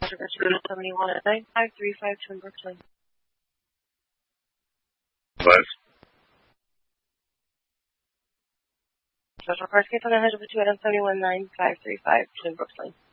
over to 71 at 9535 Twin Brooklyn. What? Special cars, can I head over to 71 9535 Twin Brooklyn.